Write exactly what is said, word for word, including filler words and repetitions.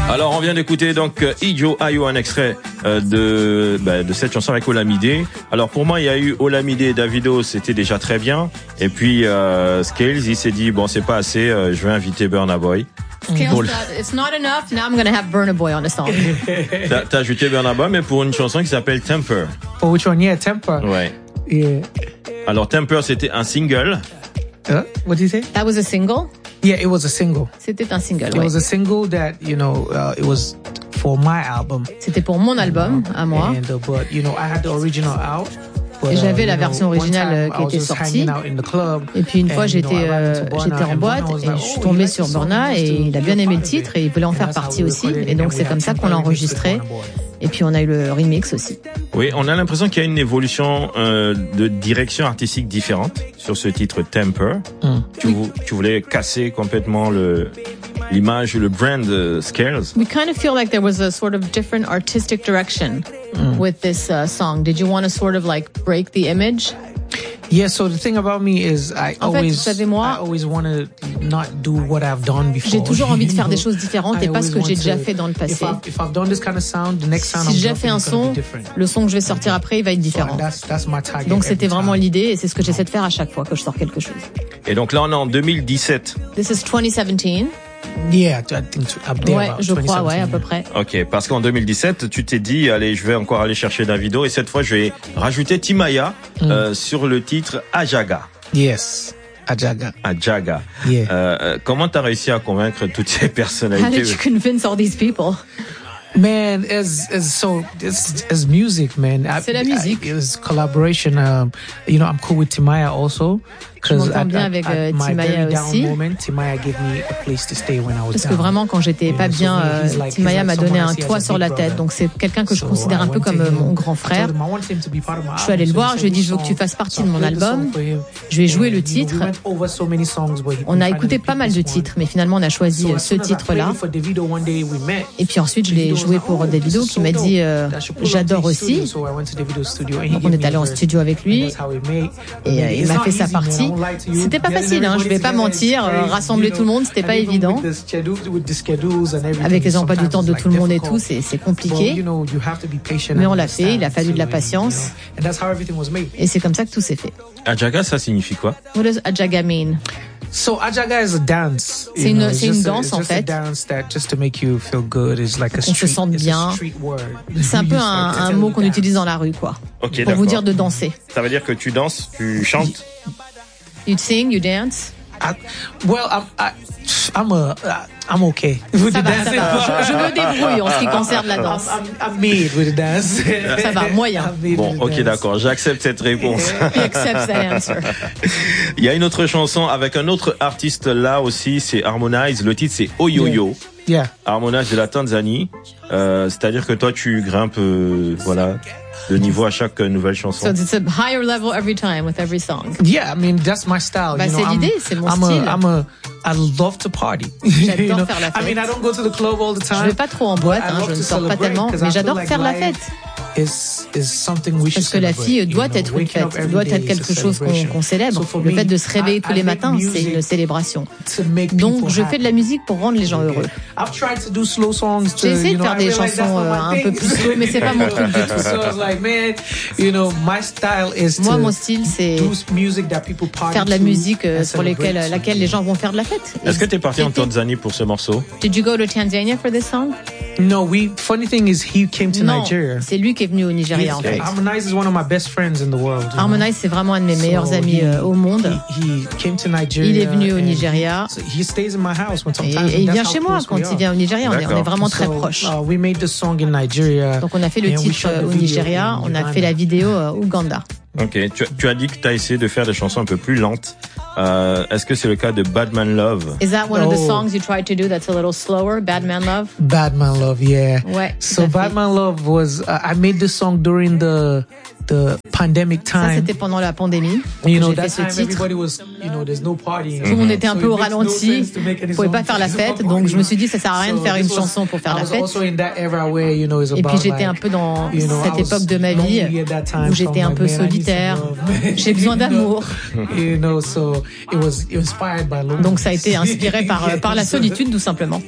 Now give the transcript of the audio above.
Alors on vient d'écouter donc Ijo Ayo, un extrait euh, de bah, de cette chanson avec Olamide. Alors pour moi il y a eu Olamide et Davido, c'était déjà très bien. Et puis euh, Scales il s'est dit bon c'est pas assez, euh, je vais inviter Burna Boy. Scales thought, it's not enough, now I'm gonna have Burna Boy on the song. T'as, t'as ajouté Burna Boy mais pour une chanson qui s'appelle Temper. For which one? Yeah, Temper. Ouais. Yeah. Alors Temper c'était un single. Uh, what did you say? That was a single? Yeah, it was a single. C'était un single, It ouais. was a single that, you know, uh, it was for my album. C'était pour mon album, à moi. And, uh, but, you know, I had the original out. But, Et j'avais uh, la you version know, one originale time qui I was était just sortie. hanging out in the club, Et puis une fois, and, you know, j'étais, I ran euh, into Burna, j'étais en and boîte Burna was et like, je suis oh, tombée you sur like the song, Burna you et used to il a be bien a aimé part le of it. titre et il voulait en And faire that's how partie we aussi. recorded it, Et and donc we c'est had comme ça Temper qu'on l'a remix with enregistré. Burna Boy. Et puis on a eu le remix aussi. Oui, on a l'impression qu'il y a une évolution euh, de direction artistique différente sur ce titre Temper. Mm. Tu, vou- tu voulais casser complètement le l'image, le brand euh, Scales. We kind of feel like there was a sort of different artistic direction Mm. with this uh, song. Did you want to sort of like break the image? Yeah, so the thing about me is I En fait, always, vous savez, moi, I always want to not do what I've done before. J'ai toujours envie de faire You des know? choses différentes I et pas ce always que want j'ai déjà to- fait dans le If passé. I've, if I've done this kind of sound, the next sound Si I'm j'ai fait dropping un is gonna son, be different. le son que je vais sortir après, il va être So différent. that's that's my target. Donc every c'était vraiment time. l'idée et c'est ce que j'essaie de faire à chaque fois que je sors quelque chose. Et donc là on est en deux mille dix-sept. This is twenty seventeen. Yeah, I think to- up there Ouais, about je crois, ouais, à twenty seventeen. peu près. Ok, parce qu'en deux mille dix-sept, tu t'es dit, allez, je vais encore aller chercher Davido et cette fois, je vais rajouter Timaya Mm. euh, sur le titre Ajaga. Yes, Ajaga. Ajaga. Yeah. Euh, euh, comment t'as réussi à convaitre toutes ces How personnalités? did you convince all these people? Man, as as so it's as music, man. I- C'est la musique. I- It was collaboration. Um, you know, I'm cool with Timaya also. Je m'entends bien avec, euh, my Timaya very down aussi. moment, Timaya gave me a place to stay when I was Parce que down. vraiment, quand j'étais pas bien, euh, Timaya m'a donné un toit sur la tête. Donc c'est quelqu'un que je So considère I un peu went to comme euh, him. mon grand I frère. told him I wanted him to be part of my Je suis allée album. le So voir, he je lui ai dit, said, je veux que tu "Which fasses song?" partie So de I mon played the song album. for him. Je lui ai joué And, le you know, titre. we went over so many songs, but he On a finally écouté picked pas mal de this one. titres, mais finalement on a choisi So euh, as ce soon as I played titre-là. it for Davido, one day we met. Et puis ensuite, je l'ai Davido was joué like, pour "Oh, Davido this is qui so m'a dit euh, dope. I should pull up j'adore to his studio." aussi. So I went to Davido's studio and he Donc on gave est me allé en the verse. studio avec lui. And that's how we made. Et euh, il It's m'a not fait sa easy, man. I partie. won't lie to you. C'était pas Getting facile, hein, je vais pas everybody mentir. together is euh, crazy, Rassembler you tout le monde, c'était know. pas And even évident. with the schedule- with the schedules and everything, Avec les emplois du sometimes temps de it's tout le monde et like tout, c'est c'est But, compliqué. you know, you have to be patient Mais and on l'a fait, il a understand. fallu de la So, patience. you know, and that's how everything was made. Et c'est comme ça que tout s'est fait. Ajaga, ça signifie quoi? What does Ajaga mean? So Ajaga is a dance. C'est you une- know, it's c'est une just a- danse, it's en just a fait. dance that just to make you feel good. It's like a Qu'on se street. sente it's a bien. street word. C'est un We peu use un, like to un tell mot you qu'on dance. utilise dans la rue, quoi. Ok, Pour d'accord. vous dire de danser. Ça veut dire que tu danses, tu chantes? You sing, you dance. I, well, I'm, I, I'm a, I'm okay with Ça the va, ça dancing. va. Je, je me débrouille en ce qui concerne la danse. I'm, I'm, I'm made with the dance. Ça va, moyen. I'm made Bon, with the ok, dance. d'accord, j'accepte cette réponse. He accepts that answer. Il y a une autre chanson avec un autre artiste là aussi, c'est Harmonize. Le titre c'est Oyoyo. Yeah. Harmonize de la Tanzanie. Euh, c'est-à-dire que toi tu grimpes, euh, voilà, de niveau à chaque nouvelle chanson. So it's a higher level every time with every song. Yeah, I mean that's my style. Bah, you know, c'est I'm- l'idée, c'est mon I'm style. A, I'm a, I love to party. J'adore You know? faire la I mean, fête. I don't go to the club all the time. Je vais pas trop en but boîte, I hein, love je ne to sors pas celebrate tellement, 'cause mais I feel j'adore like faire la life fête. Is, is something we should Parce que la celebrate, fille you doit know? être une Waking up fête, every doit day être is a quelque chose qu'on celebration. qu'on célèbre. So for Le me, fait de se réveiller I- tous I les make matins, c'est music une célébration. to make Donc people je fais de la happy. musique pour rendre les gens heureux. I've tried to do slow songs to, J'ai essayé you de know, faire I des realized chansons that's not euh, my un peu thing. plus slow, mais c'est pas mon truc du tout. So I was like, man, you know, my style is Moi, to mon style, c'est do music that people party faire de la to musique euh, and sur lesquelles, celebrate. laquelle les gens vont faire de la fête. Est-ce que t'es parti en C'était- Tanzanie pour ce morceau? Did you go to Tanzania for this song? No, we. Funny thing is, he came to Non, Nigeria. c'est lui qui est venu au Nigeria He's- en fait. Harmonize is one of my best friends in the world. you know? Harmonize, c'est vraiment un de mes meilleurs So amis he- euh, au monde. He, he came to Nigeria. Il est venu au and Nigeria. so he stays in my house when Et, sometimes. et il and vient that's chez how moi close quand we il are. vient au Nigeria. On est, on est D'accord. vraiment très So, proches. uh, we made the song in Nigeria. Donc on a fait le and we titre shot euh, the au video Nigeria, in on a Uganda. fait la vidéo euh, au Ouganda. Ok, tu, tu as dit que tu as essayé de faire des chansons un peu plus lentes. Euh, est-ce que c'est le cas de Bad Man Love? Is that one of the Oh. songs you tried to do that's a little slower, Bad Man Love? Bad Man Love, yeah. Ouais, So tout à Bad fait. Man Love was uh, I made this song during the the pandemic Ça, time. c'était pendant la pandémie. You que know, j'ai that fait ce time titre. everybody was, you know, there's no partying. Tout le monde était un So peu it au makes no ralenti. sense to make any On pouvait pas song faire la if fête, there's no donc je me party. suis dit ça sert à rien de So faire une this was- chanson pour faire I la was fête. also in that era where, you know, it's Et puis about, j'étais like, un peu dans you know, cette I was époque de ma vie lonely at that time, où so j'étais I'm un like, peu man, I need some solitaire. love. J'ai besoin d'amour. You know, so it was inspired by loneliness. Donc ça a été inspiré par, par la solitude tout simplement.